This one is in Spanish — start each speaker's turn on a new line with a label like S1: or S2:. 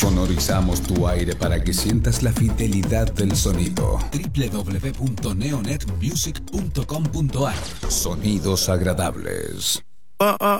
S1: Sonorizamos tu aire para que sientas la fidelidad del sonido. www.neonetmusic.com.ar. Sonidos agradables.